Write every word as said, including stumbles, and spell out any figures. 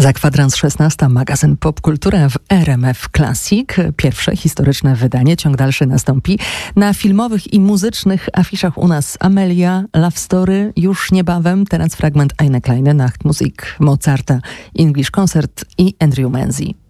Za kwadrans szesnasta magazyn Popkultura w R M F Classic. Pierwsze historyczne wydanie, ciąg dalszy nastąpi. Na filmowych i muzycznych afiszach u nas Amelia, Love Story, już niebawem. Teraz fragment Eine kleine Nachtmusik Mozarta, English Concert i Andrew Manzi.